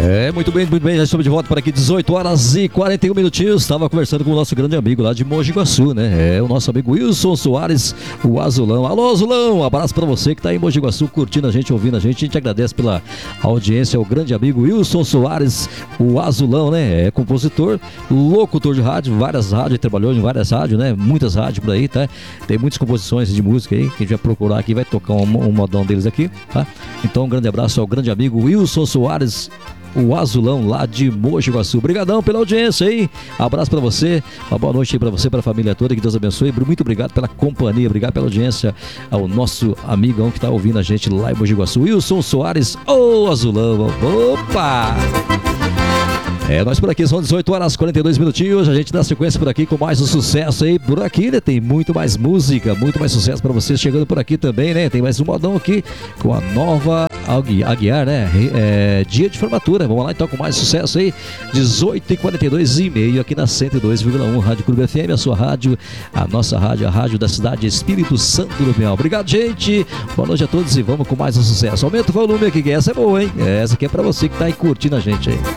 Muito bem, já estamos de volta por aqui, 18 horas e 41 minutinhos. Estava conversando com o nosso grande amigo lá de Mogi Guaçu, né? O nosso amigo Wilson Soares, o Azulão. Alô, Azulão, um abraço pra você que tá aí em Mogi Guaçu, curtindo a gente, ouvindo a gente. A gente agradece pela audiência, o grande amigo Wilson Soares, o Azulão, né? É compositor, locutor de rádio, várias rádios, trabalhou em várias rádios, né? Muitas rádios por aí, tá? Tem muitas composições de música aí, que a gente vai procurar aqui, vai tocar um modão deles aqui, tá? Então, um grande abraço ao grande amigo Wilson Soares, o Azulão lá de Mogi Guaçu. Obrigadão pela audiência aí. Abraço pra você. Uma boa noite aí pra você, pra família toda. Que Deus abençoe. Muito obrigado pela companhia. Obrigado pela audiência ao nosso amigão que tá ouvindo a gente lá em Mogi Guaçu. Wilson Soares, o Azulão. Opa! Nós por aqui, são 18 horas e 42 minutinhos. A gente dá sequência por aqui com mais um sucesso aí. Por aqui, né? Tem muito mais música, muito mais sucesso pra vocês chegando por aqui também, né? Tem mais um modão aqui com a nova Aguiar, né? Dia de formatura. Vamos lá então com mais sucesso aí. 18h42 e meio aqui na 102,1 Rádio Clube FM, a sua rádio, a nossa rádio, a rádio da cidade Espírito Santo do Pinhal. Obrigado, gente. Boa noite a todos e vamos com mais um sucesso. Aumenta o volume aqui, que essa é boa, hein? Essa aqui é pra você que tá aí curtindo a gente aí.